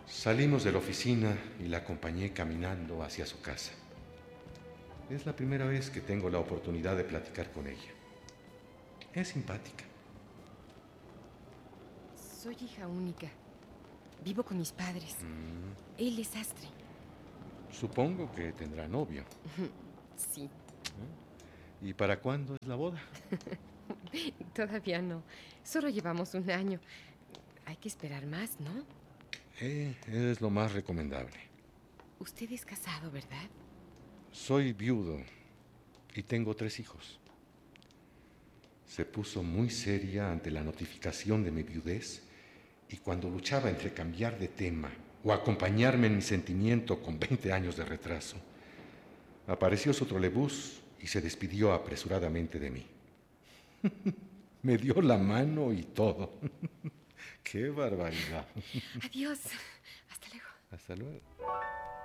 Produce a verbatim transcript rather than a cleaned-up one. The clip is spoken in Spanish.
Salimos de la oficina y la acompañé caminando hacia su casa. Es la primera vez que tengo la oportunidad de platicar con ella. Es simpática. Soy hija única. Vivo con mis padres. Mm, Él es sastre. supongo que tendrá novio. Sí, ¿Y para cuándo es la boda? todavía no. Solo llevamos un año. Hay que esperar más, ¿no? Eh, es lo más recomendable. Usted es casado, ¿verdad? Soy viudo y tengo tres hijos. Se puso muy seria ante la notificación de mi viudez y cuando luchaba entre cambiar de tema o acompañarme en mi sentimiento con veinte años de retraso, apareció su trolebús y se despidió apresuradamente de mí. Me dio la mano y todo. ¡Qué barbaridad! Adiós. Hasta luego. Hasta luego.